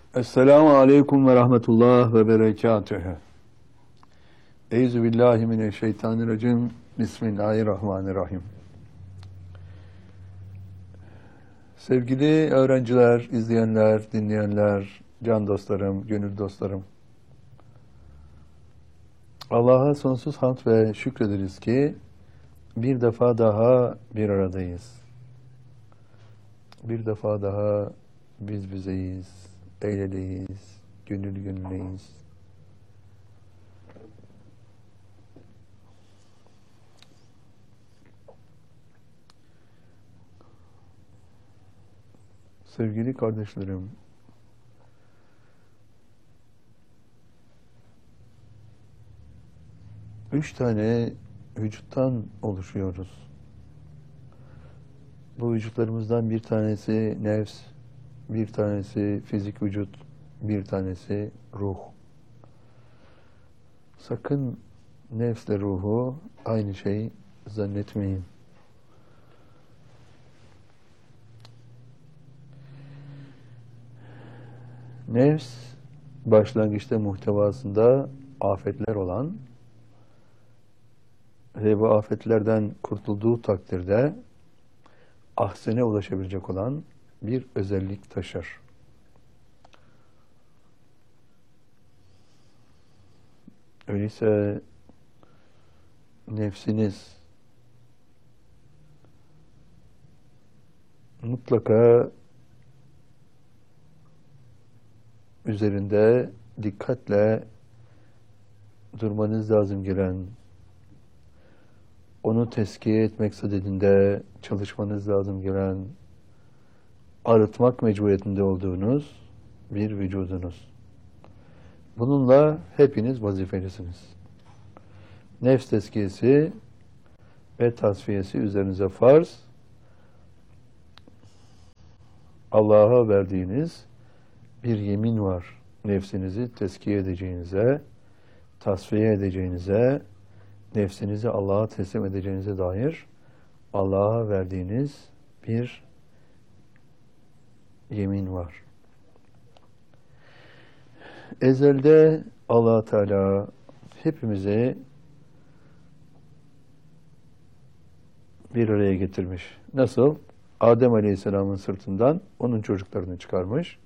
Esselamu Aleyküm ve Rahmetullah ve Berekatühü. Euzubillahimineşşeytanirracim. Bismillahirrahmanirrahim. Sevgili öğrenciler, izleyenler, dinleyenler, can dostlarım, gönül dostlarım. Allah'a sonsuz hamd ve şükrederiz ki bir defa daha bir aradayız. Bir defa daha biz bizeyiz, el eleyiz, gönül gönüleyiz. Sevgili kardeşlerim, üç tane vücuttan oluşuyoruz. Bu vücutlarımızdan bir tanesi nefs, bir tanesi fizik vücut, bir tanesi ruh. Sakın nefsle ruhu aynı şey zannetmeyin. Nefs, başlangıçta muhtevasında afetler olan ve bu afetlerden kurtulduğu takdirde ahsene ulaşabilecek olan bir özellik taşır. Öyleyse nefsiniz mutlaka üzerinde dikkatle durmanız lazım gelen, onu tezkiye etmek sadedinde çalışmanız lazım gelen, arıtmak mecburiyetinde olduğunuz bir vücudunuz. Bununla hepiniz vazifelisiniz. Nefs tezkiyesi ve tasfiyesi üzerinize farz. Allah'a verdiğiniz bir yemin var. Nefsinizi tezkiye edeceğinize, tasfiye edeceğinize, nefsinizi Allah'a teslim edeceğinize dair Allah'a verdiğiniz bir yemin var. Ezelde Allah Teala hepimizi bir araya getirmiş. Nasıl? Adem Aleyhisselam'ın sırtından onun çocuklarını çıkarmış.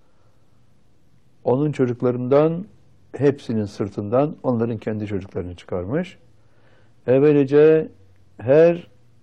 Onun çocuklarından hepsinin sırtından onların kendi çocuklarını çıkarmış. Böylece her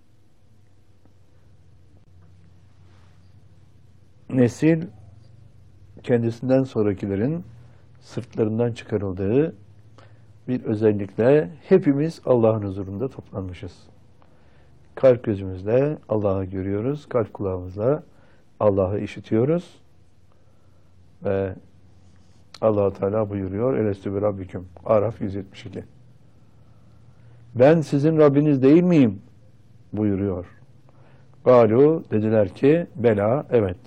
nesil kendisinden sonrakilerin sırtlarından çıkarıldığı bir özellikle hepimiz Allah'ın huzurunda toplanmışız. Kalp gözümüzle Allah'ı görüyoruz, kalp kulağımızla Allah'ı işitiyoruz ve Allah-u Teala buyuruyor, Elestü bi Rabbiküm, Araf 172. Ben sizin Rabbiniz değil miyim? Buyuruyor. Galu, dediler ki, bela, evet.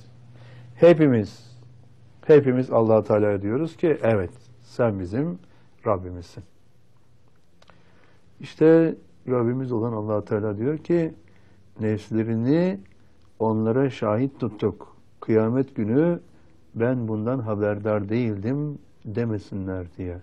Hepimiz Allah-u Teala'ya diyoruz ki, evet, sen bizim Rabbimizsin. İşte Rabbimiz olan Allah-u Teala diyor ki, nefslerini onlara şahit tuttuk. Kıyamet günü ben bundan haberdar değildim demesinler diye.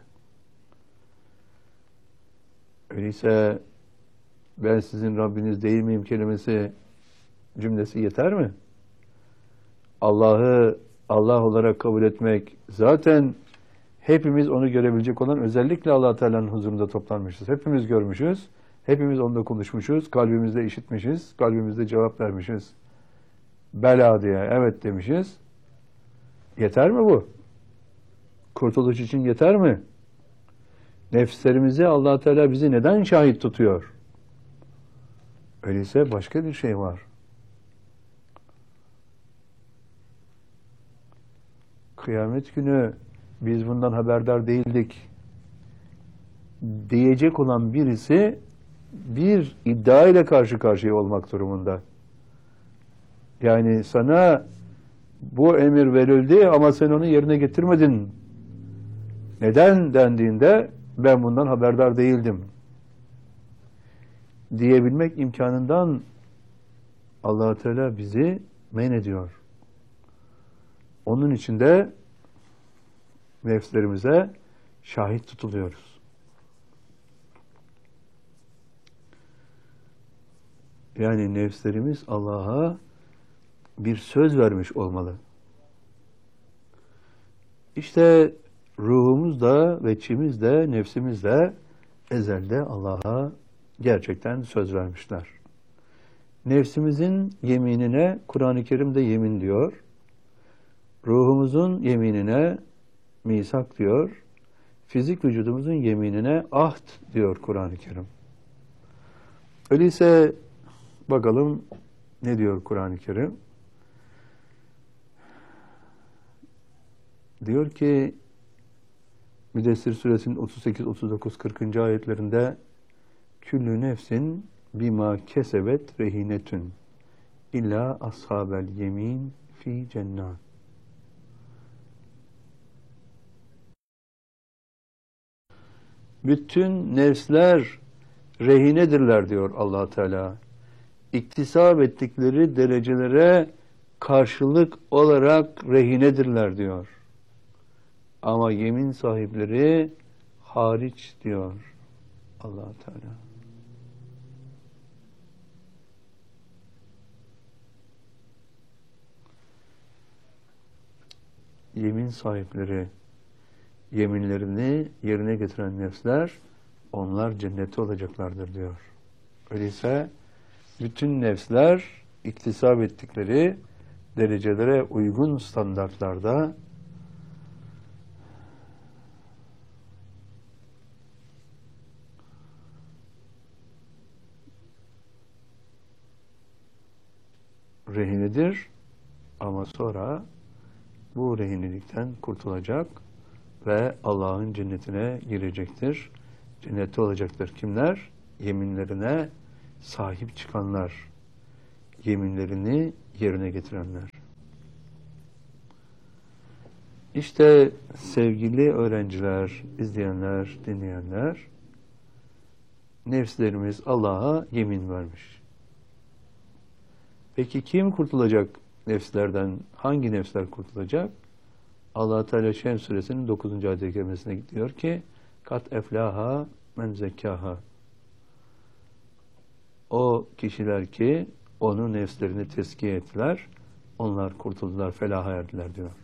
Öyleyse ben sizin Rabbiniz değil miyim cümlesi yeter mi? Allah'ı Allah olarak kabul etmek zaten hepimiz onu görebilecek olan özellikle Allah Teala'nın huzurunda toplanmışız. Hepimiz görmüşüz. Hepimiz onunla konuşmuşuz. Kalbimizde işitmişiz. Kalbimizde cevap vermişiz. Bela diye evet demişiz. Yeter mi bu? Kurtuluş için yeter mi? Nefslerimizi Allah Teala bizi neden şahit tutuyor? Öyleyse başka bir şey var. Kıyamet günü biz bundan haberdar değildik diyecek olan birisi bir iddia ile karşı karşıya olmak durumunda. Yani sana bu emir verildi ama sen onu yerine getirmedin. Neden dendiğinde ben bundan haberdar değildim diyebilmek imkanından Allah Teala bizi men ediyor. Onun için de nefslerimize şahit tutuluyoruz. Yani nefslerimiz Allah'a bir söz vermiş olmalı. İşte ruhumuz da ve içimiz de nefsimiz de ezelde Allah'a gerçekten söz vermişler. Nefsimizin yeminine Kur'an-ı Kerim'de yemin diyor. Ruhumuzun yeminine misak diyor. Fizik vücudumuzun yeminine ahd diyor Kur'an-ı Kerim. Öyleyse bakalım ne diyor Kur'an-ı Kerim? Diyor ki Müddessir suresinin 38, 39, 40. ayetlerinde küllü nefsin bima kesebet rehinetün illa ashabel yemin fi cennet. Bütün nefsler rehinedirler diyor Allah Teala. İktisap ettikleri derecelere karşılık olarak rehinedirler diyor. Ama yemin sahipleri hariç diyor Allah Teala. Yemin sahipleri, yeminlerini yerine getiren nefsler, onlar cennette olacaklardır diyor. Öyleyse bütün nefsler iktisap ettikleri derecelere uygun standartlarda rehinedir ama sonra bu rehinelikten kurtulacak ve Allah'ın cennetine girecektir. Cennette olacaktır. Kimler? Yeminlerine sahip çıkanlar. Yeminlerini yerine getirenler. İşte sevgili öğrenciler, izleyenler, dinleyenler, nefslerimiz Allah'a yemin vermiş. Peki kim kurtulacak nefslerden? Hangi nefsler kurtulacak? Allah Teala Şems suresinin 9. ayet-i kerimesine diyor ki: "Kat eflaha men zekkaha." O kişiler ki onu nefslerini tezkiye ettiler, onlar kurtuldular, felaha erdiler diyor.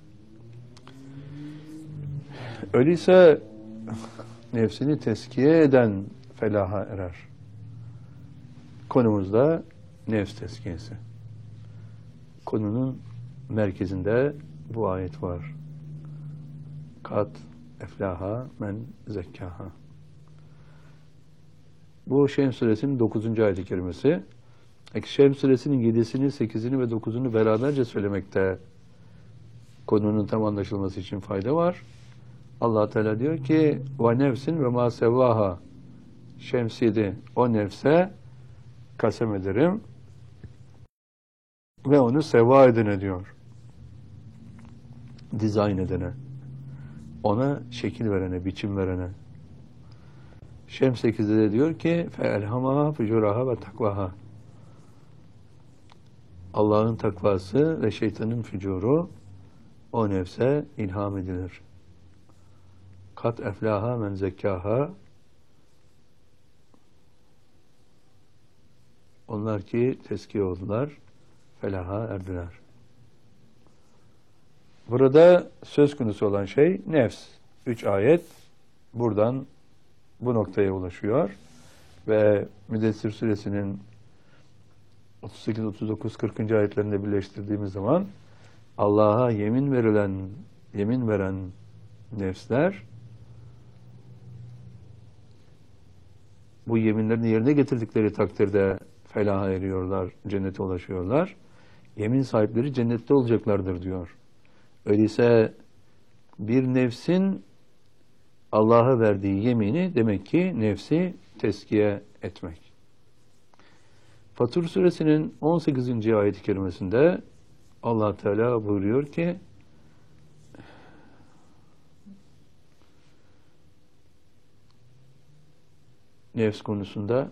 Öyleyse nefsini tezkiye eden felaha erer. Konumuzda nefs tezkiyesi. Konunun merkezinde bu ayet var. Kat eflaha men zekkaha. Bu Şems suresinin 9. ayet-i kerimesi. Şems suresinin 7'sini, 8'ini ve 9'unu beraberce söylemekte konunun tam anlaşılması için fayda var. Allah Teala diyor ki: "Ve nefsin ve ma sevvaha." Şems 7, o nefse kasem ederim ve onu seva edene diyor. Dizayn edene. Ona şekil verene, biçim verene. Şems 8'de de diyor ki: "Feelhamaha fucuraha ve takvaha." Allah'ın takvası ve şeytanın fücuru o nefse ilham edilir. Kat eflaha men zekkaha. Onlar ki tezkiye oldular, felaha erdiler. Burada söz konusu olan şey nefs. 3 ayet buradan bu noktaya ulaşıyor ve Müddessir suresinin 38, 39, 40. ayetlerinde birleştirdiğimiz zaman Allah'a yemin veren nefsler bu yeminlerini yerine getirdikleri takdirde felaha eriyorlar, cennete ulaşıyorlar. Yemin sahipleri cennette olacaklardır diyor. Öyleyse bir nefsin Allah'a verdiği yemini demek ki nefsi tezkiye etmek. Fatur suresinin 18. ayet-i kerimesinde Allah Teala buyuruyor ki: nefs konusunda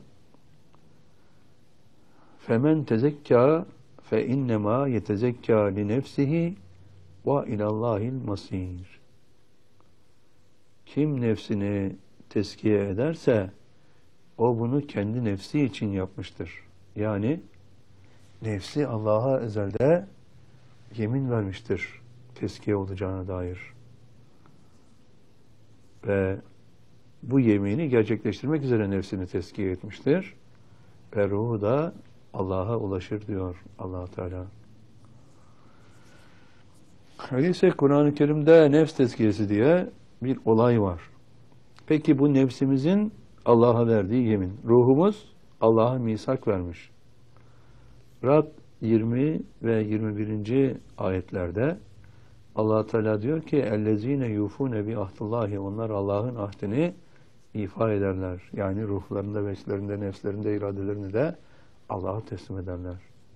femen tezekka fe innema yetezekka li nefsihi ve ilallahil masir. Kim nefsini tezkiye ederse o bunu kendi nefsi için yapmıştır. Yani nefsi Allah'a ezelde yemin vermiştir tezkiye olacağına dair. Ve bu yemini gerçekleştirmek üzere nefsini tezkiye etmiştir. Ve ruhu da Allah'a ulaşır diyor Allah Teala. Öyleyse Kur'an-ı Kerim'de nefs tezkiyesi diye bir olay var. Peki bu nefsimizin Allah'a verdiği yemin. Ruhumuz Allah'a misak vermiş. Rab 20 ve 21. ayetlerde Allah Teala diyor ki ellezine yufune bi ahdillahi, onlar Allah'ın ahdini ifa ederler. Yani ruhlarında, veslerinde, nefslerinde, iradelerini de Allah'a teslim ederler.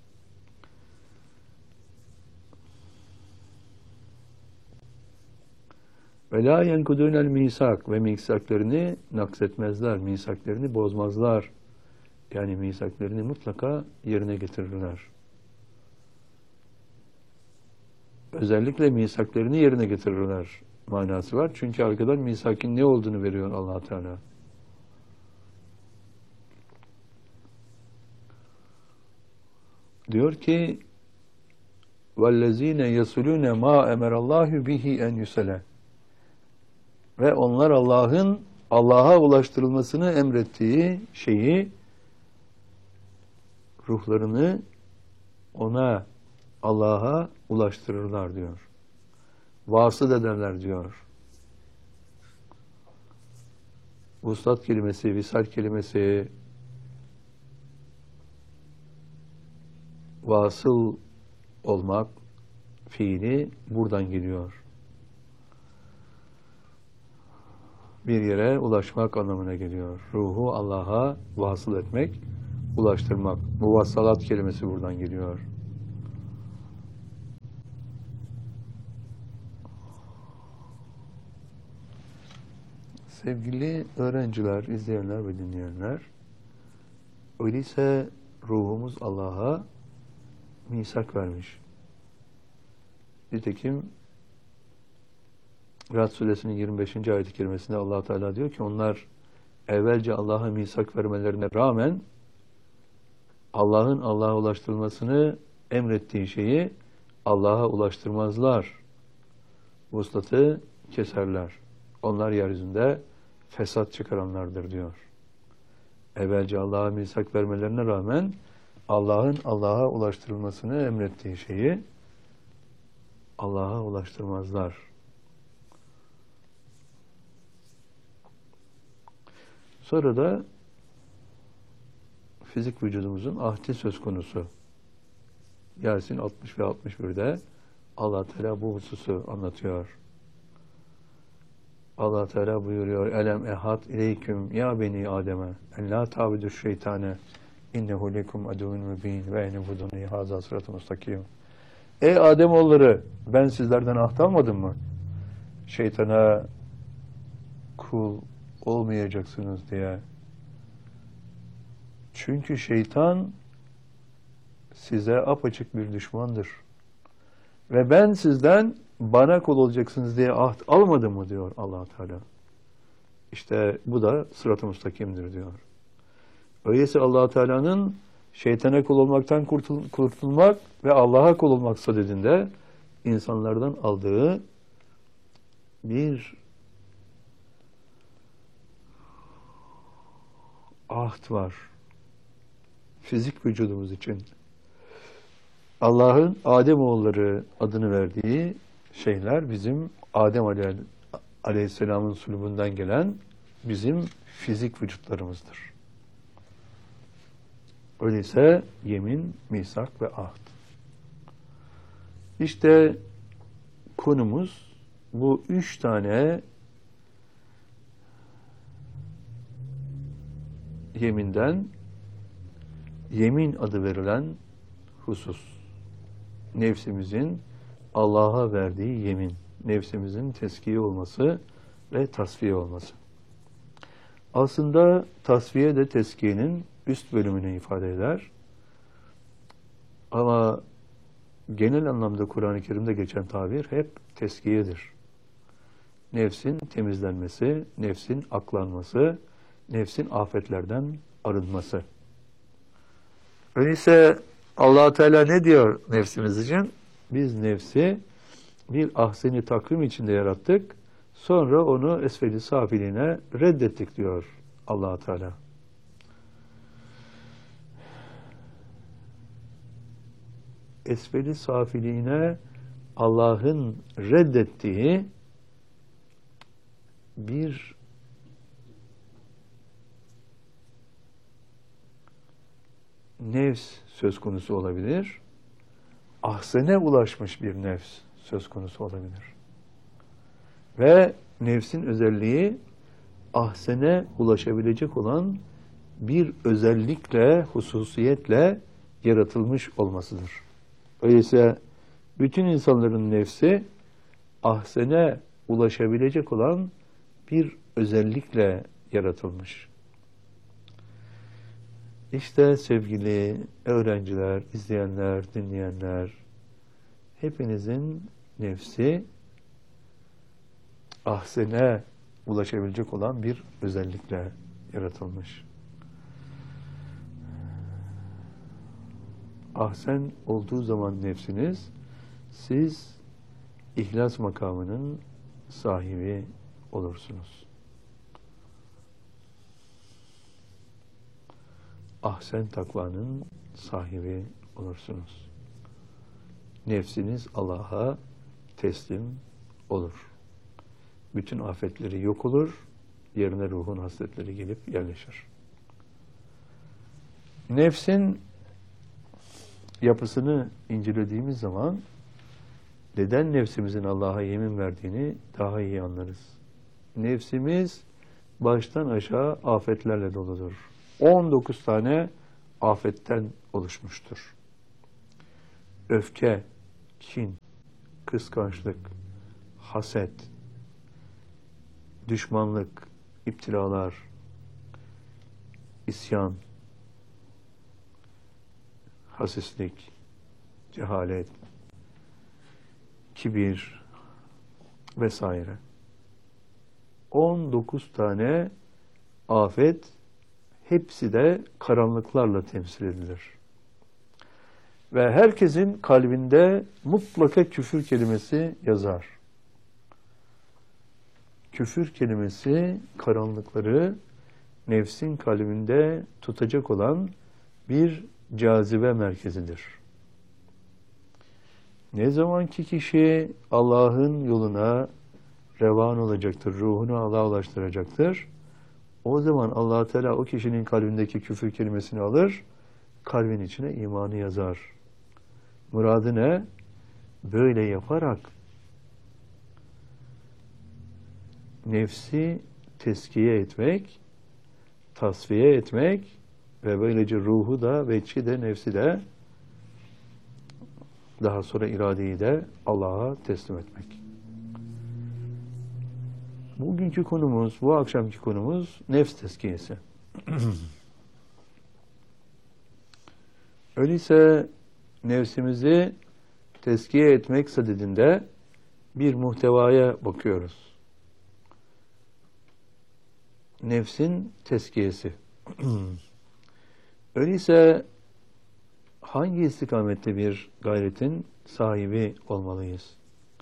Ve la yenkudûnel misak, ve misaklerini naksetmezler, misaklerini bozmazlar. Yani misaklerini mutlaka yerine getirirler. Özellikle misaklerini yerine getirirler manası var. Çünkü arkadan misakin ne olduğunu veriyor Allah Teala. Diyor ki وَالَّذ۪ينَ يَسُلُونَ مَا اَمَرَ اللّٰهُ بِهِ اَنْ يُسَلَى, ve onlar Allah'a ulaştırılmasını emrettiği şeyi, ruhlarını Allah'a ulaştırırlar diyor. Vasıl ederler diyor. Vuslat kelimesi, visal kelimesi, vasıl olmak fiili buradan geliyor. Bir yere ulaşmak anlamına geliyor. Ruhu Allah'a vasıl etmek, ulaştırmak. Muvassalat kelimesi buradan geliyor. Sevgili öğrenciler, izleyenler ve dinleyenler, öyleyse ruhumuz Allah'a misak vermiş. Nitekim Ra'd suresinin 25. ayet-i kerimesinde Allah Teala diyor ki onlar evvelce Allah'a misak vermelerine rağmen Allah'a ulaştırılmasını emrettiği şeyi Allah'a ulaştırmazlar. Vuslatı keserler. Onlar yeryüzünde fesat çıkaranlardır diyor. Evvelce Allah'a misak vermelerine rağmen Allah'a ulaştırılmasını emrettiği şeyi Allah'a ulaştırmazlar. Sonra da fizik vücudumuzun ahdi söz konusu. Yasin 60 ve 61'de Allah Teala bu hususu anlatıyor. Allah Teala buyuruyor: Elem ehad ileyküm ya beni Adem'e en la ta'budu şeytane innehu lekum aduvun mübin ve enebuduni haza sıratı mustakim. Ey Ademoğulları, ben sizlerden ahd almadım mı? Şeytana kul olmayacaksınız diye. Çünkü şeytan size apaçık bir düşmandır. Ve ben sizden bana kul olacaksınız diye ahd almadım mı diyor Allah Teala. İşte bu da sırat-ı müstakimdir diyor. Öyleyse Allah Teala'nın şeytana kul olmaktan kurtulmak ve Allah'a kul olmak sadedinde insanlardan aldığı bir ahd var. Fizik vücudumuz için. Allah'ın Ademoğulları adını verdiği şeyler bizim Adem Aleyhisselam'ın sulbundan gelen bizim fizik vücutlarımızdır. Öyleyse yemin, misak ve ahd. İşte konumuz bu 3 tane yeminden yemin adı verilen husus. Nefsimizin Allah'a verdiği yemin. Nefsimizin teskiye olması ve tasfiye olması. Aslında tasfiye de teskiyenin üst bölümünü ifade eder. Ama genel anlamda Kur'an-ı Kerim'de geçen tabir hep teskiyedir. nefsin temizlenmesi, nefsin aklanması, nefsin afetlerden arınması. Öyleyse Allah Teala ne diyor nefsimiz için? Biz nefsi bir ahseni takvim içinde yarattık. Sonra onu esfeli safiliğine reddettik diyor Allah Teala. Esfeli safiliğine Allah'ın reddettiği bir nefs söz konusu olabilir. Ahsene ulaşmış bir nefs söz konusu olabilir. Ve nefsin özelliği ahsene ulaşabilecek olan bir özellikle, hususiyetle yaratılmış olmasıdır. Öyleyse bütün insanların nefsi ahsene ulaşabilecek olan bir özellikle yaratılmış. İşte sevgili öğrenciler, izleyenler, dinleyenler, hepinizin nefsi ahsene ulaşabilecek olan bir özellikle yaratılmış. Ahsen olduğu zaman nefsiniz, siz ihlas makamının sahibi olursunuz. Ahsen takvanın sahibi olursunuz. Nefsiniz Allah'a teslim olur. Bütün afetleri yok olur, yerine ruhun hasletleri gelip yerleşir. Nefsin yapısını incelediğimiz zaman neden nefsimizin Allah'a yemin verdiğini daha iyi anlarız. Nefsimiz baştan aşağı afetlerle doludur. 19 tane afetten oluşmuştur. Öfke, kin, kıskançlık, haset, düşmanlık, iptilalar, isyan, hasislik, cehalet, kibir vesaire. 19 tane afet, hepsi de karanlıklarla temsil edilir. Ve herkesin kalbinde mutlaka küfür kelimesi yazar. Küfür kelimesi karanlıkları nefsin kalbinde tutacak olan bir cazibe merkezidir. Ne zaman ki kişi Allah'ın yoluna revan olacaktır, ruhunu Allah'a ulaştıracaktır, o zaman Allah Teala o kişinin kalbindeki küfür kelimesini alır, kalbin içine imanı yazar. Muradı ne? Böyle yaparak nefsi teskiye etmek, tasfiye etmek ve böylece ruhu da, veçhi de, nefsi de, daha sonra iradeyi de Allah'a teslim etmek. Bugünkü konumuz, bu akşamki konumuz nefs tezkiyesi. Öyleyse nefsimizi tezkiye etmek sadedinde bir muhtevaya bakıyoruz. Nefsin tezkiyesi. Öyleyse hangi istikamette bir gayretin sahibi olmalıyız?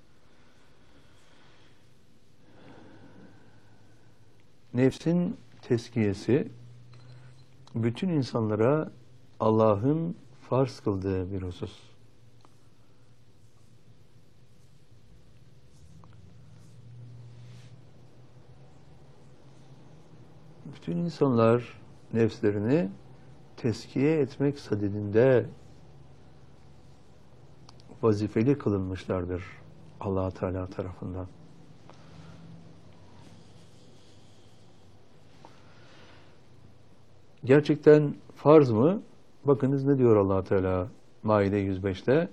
Nefsin tezkiyesi, bütün insanlara Allah'ın farz kıldığı bir husus. Bütün insanlar nefslerini tezkiye etmek sadedinde vazifeli kılınmışlardır Allah Teala tarafından. Gerçekten farz mı? Bakınız ne diyor Allah Teala Maide 105'te?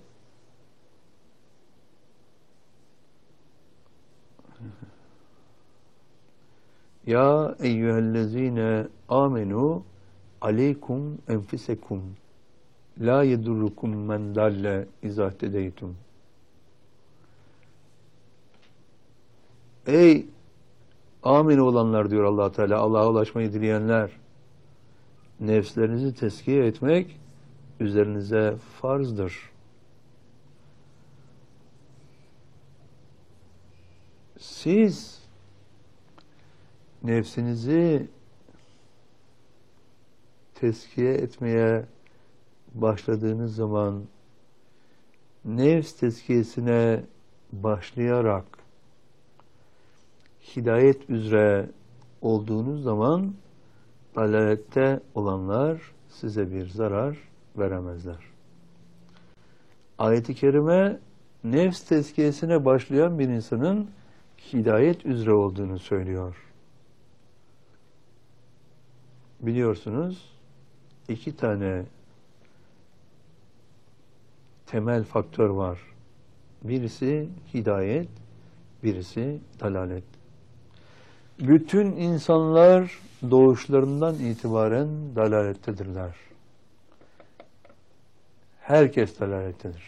Ya eyyühellezine amenu aleykum enfisekum la yedurrukum men dalle izahtedeytum. Ey amin olanlar diyor Allah Teala, Allah'a ulaşmayı dileyenler, nefslerinizi tezkiye etmek üzerinize farzdır. Siz nefsinizi tezkiye etmeye başladığınız zaman, nefs tezkiyesine başlayarak hidayet üzere olduğunuz zaman dalalette olanlar size bir zarar veremezler. Ayet-i kerime nefs tezkiyesine başlayan bir insanın hidayet üzere olduğunu söylüyor. Biliyorsunuz, iki tane temel faktör var. Birisi hidayet, birisi dalalet. Bütün insanlar doğuşlarından itibaren dalalettedirler. Herkes dalalettedir.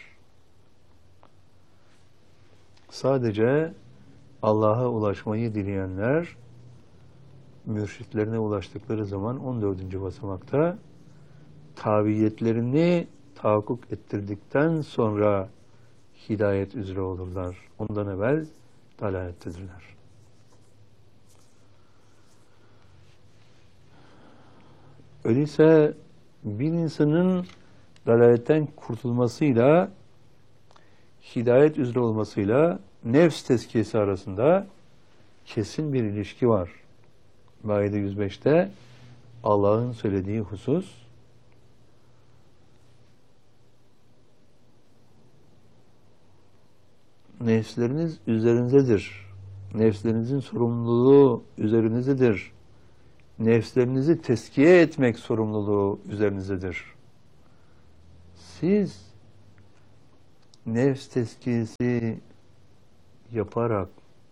Sadece Allah'a ulaşmayı dileyenler, mürşitlerine ulaştıkları zaman 14. basamakta tabiyetlerini tahakkuk ettirdikten sonra hidayet üzere olurlar. Ondan evvel dalalettedirler. Öyleyse bir insanın dalaletten kurtulmasıyla, hidayet üzere olmasıyla nefs tezkiyesi arasında kesin bir ilişki var. Maide 105'te Allah'ın söylediği husus, nefsleriniz üzerinizdedir. Nefslerinizin sorumluluğu üzerinizdedir. Nefslerinizi tezkiye etmek sorumluluğu üzerinizdedir. Siz nefs tezkiyesi yaparak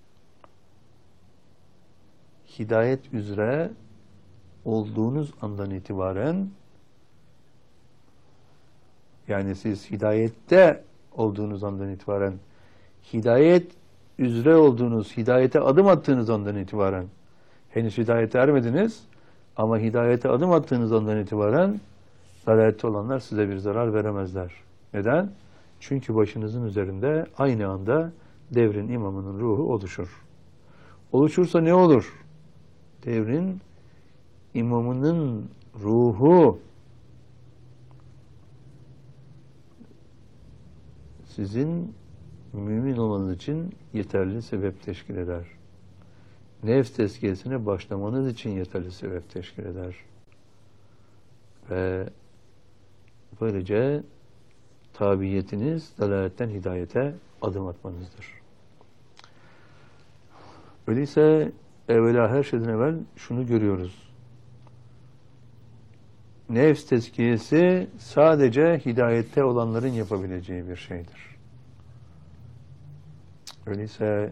hidayet üzere olduğunuz andan itibaren, yani siz hidayette olduğunuz andan itibaren, hidayet üzere olduğunuz, hidayete adım attığınız andan itibaren, henüz hidayete ermediniz ama hidayete adım attığınız andan itibaren dalalette olanlar size bir zarar veremezler. Neden? Çünkü başınızın üzerinde aynı anda devrin imamının ruhu oluşur. Oluşursa ne olur? Devrin imamının ruhu sizin mümin olmanız için yeterli sebep teşkil eder. Nefs tezkiyesine başlamanız için yeterli sebep teşkil eder. Ve böylece tabiyetiniz dalaletten hidayete adım atmanızdır. Öyleyse evvela her şeyden evvel şunu görüyoruz. Nefs tezkiyesi sadece hidayette olanların yapabileceği bir şeydir. Öyleyse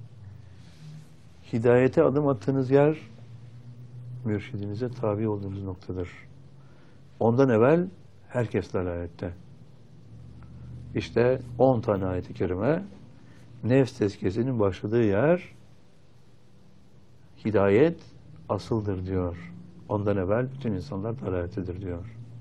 hidayete adım attığınız yer, mürşidinize tabi olduğunuz noktadır. Ondan evvel herkes dalalette. İşte 10 tane ayet-i kerime, nefs tezkiyesinin başladığı yer, hidayet asıldır diyor. Ondan evvel bütün insanlar dalalettedir diyor.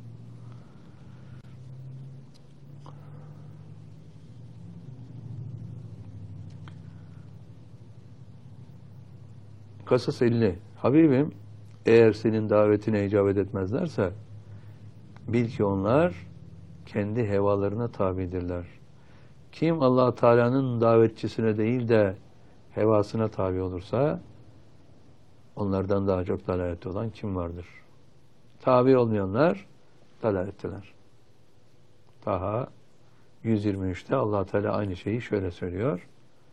Kasas 50. Habibim, eğer senin davetine icabet etmezlerse bil ki onlar kendi hevalarına tabidirler. Kim Allah Teala'nın davetçisine değil de hevasına tabi olursa onlardan daha çok dalalette olan kim vardır? Tabi olmayanlar dalaletteler. Taha 123'te Allah Teala aynı şeyi şöyle söylüyor.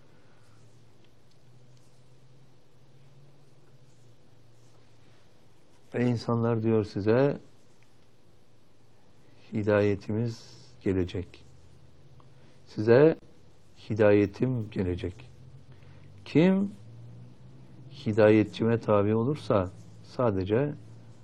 Ey insanlar diyor, size hidayetimiz gelecek. Size hidayetim gelecek. Kim hidayetçime tabi olursa sadece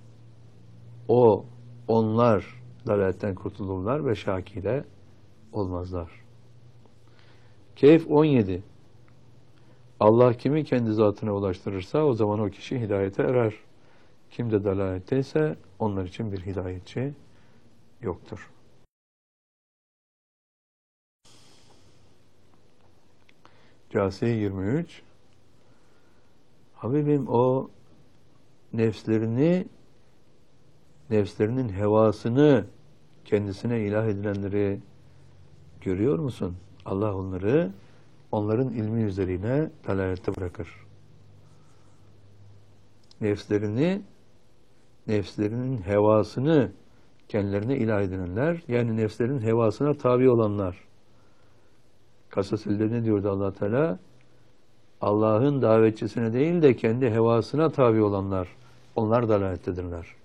onlar dalaletten kurtulurlar ve şakile olmazlar. Kehf 17. Allah kimi kendi zatına ulaştırırsa o zaman o kişi hidayete erer. Kim de dalaletteyse onlar için bir hidayetçi yoktur. Câsiye 23. Habibim, o nefslerinin hevasını kendisine ilah edilenleri görüyor musun? Allah onların ilmi üzerine dalalette bırakır. Nefslerinin hevasını kendilerine ilah edinenler, yani nefslerinin hevasına tabi olanlar. Kasas-ı ne diyordu Allah Teala? Allah'ın davetçisine değil de kendi hevasına tabi olanlar, onlar dalalettedirler.